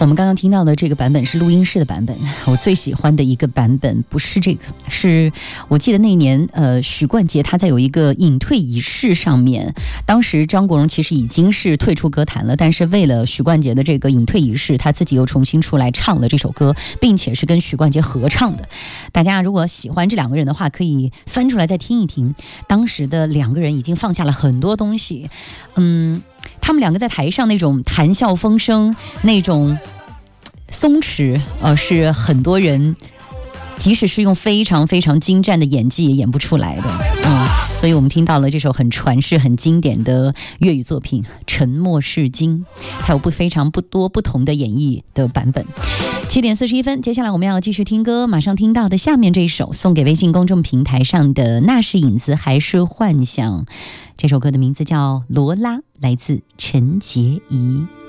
我们刚刚听到的这个版本是录音室的版本，我最喜欢的一个版本不是这个，是我记得那年许冠杰他在有一个隐退仪式上面，当时张国荣其实已经是退出歌坛了，但是为了许冠杰的这个隐退仪式，他自己又重新出来唱了这首歌，并且是跟许冠杰合唱的。大家如果喜欢这两个人的话，可以翻出来再听一听，当时的两个人已经放下了很多东西，他们两个在台上那种谈笑风生，那种松弛，是很多人即使是用非常非常精湛的演技也演不出来的。所以我们听到了这首很传世很经典的粤语作品《沉默是金》，它有非常多不同的演绎的版本。7点41分，接下来我们要继续听歌，马上听到的下面这一首送给微信公众平台上的那是影子还是幻想，这首歌的名字叫罗拉，来自陈洁仪。